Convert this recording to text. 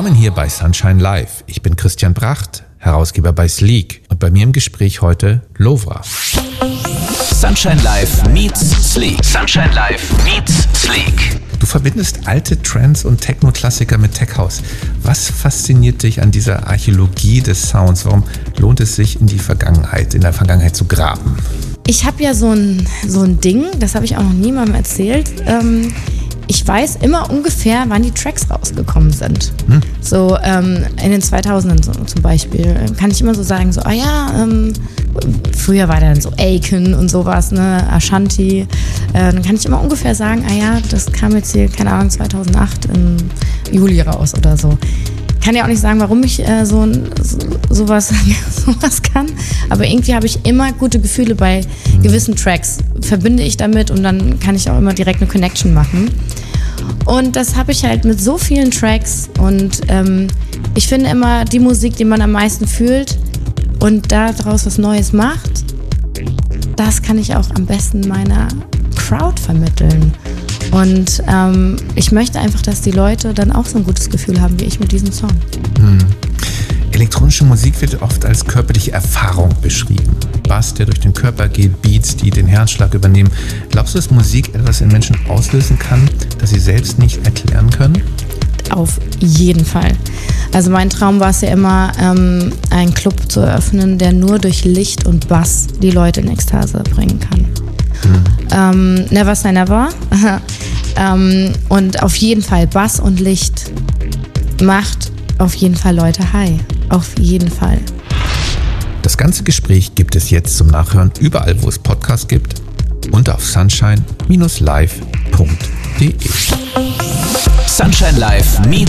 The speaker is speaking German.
Willkommen hier bei Sunshine Live. Ich bin Christian Bracht, Herausgeber bei Sleek. Und bei mir im Gespräch heute Lovra. Sunshine Live meets Sleek. Sunshine Live meets Sleek. Du verbindest alte Trance- und Techno-Klassiker mit Tech House. Was fasziniert dich an dieser Archäologie des Sounds? Warum lohnt es sich, in der Vergangenheit zu graben? Ich habe ja so ein Ding, das habe ich auch noch niemandem erzählt. Ich weiß immer ungefähr, wann die Tracks rausgekommen sind. So in den 2000ern so, zum Beispiel kann ich immer so sagen, so, früher war dann so Aiken und sowas, ne, Ashanti. Dann kann ich immer ungefähr sagen, das kam jetzt hier, keine Ahnung, 2008 im Juli raus oder so. Kann ja auch nicht sagen, warum ich sowas kann, aber irgendwie habe ich immer gute Gefühle bei gewissen Tracks. Verbinde ich damit und dann kann ich auch immer direkt eine Connection machen. Und das habe ich halt mit so vielen Tracks und ich finde immer, die Musik, die man am meisten fühlt und daraus was Neues macht, das kann ich auch am besten meiner Crowd vermitteln. Und ich möchte einfach, dass die Leute dann auch so ein gutes Gefühl haben wie ich mit diesem Song. Elektronische Musik wird oft als körperliche Erfahrung beschrieben. Bass, der durch den Körper geht, Beats, die den Herzschlag übernehmen. Glaubst du, dass Musik etwas in Menschen auslösen kann, das sie selbst nicht erklären können? Auf jeden Fall. Also mein Traum war es ja immer, einen Club zu eröffnen, der nur durch Licht und Bass die Leute in Ekstase bringen kann. Never say never. Und auf jeden Fall Bass und Licht macht auf jeden Fall Leute high. Auf jeden Fall. Das ganze Gespräch gibt es jetzt zum Nachhören überall, wo es Podcasts gibt und auf sunshine-live.de. Sunshine Live meets